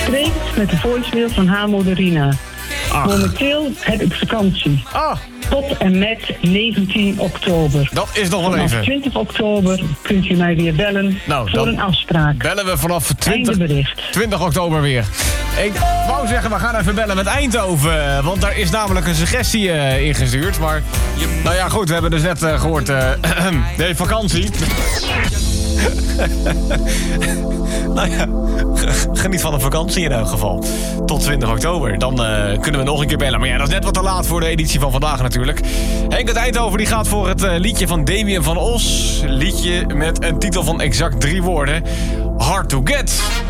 spreekt met de voicemail van haar moeder Rina. Momenteel heb ik vakantie. Tot en met 19 oktober. Dat is nog wel vanaf even. 20 oktober kunt u mij weer bellen voor een afspraak. Bellen we vanaf 20 oktober weer. Ik wou zeggen, we gaan even bellen met Eindhoven. Want daar is namelijk een suggestie ingestuurd. Maar, nou ja, goed, we hebben dus net gehoord... nee, vakantie. Nou ja, geniet van een vakantie in elk geval. Tot 20 oktober. Dan kunnen we nog een keer bellen. Maar ja, dat is net wat te laat voor de editie van vandaag natuurlijk. Henk uit Eindhoven die gaat voor het liedje van Damien van Os. Liedje met een titel van exact 3 woorden. Hard to Get.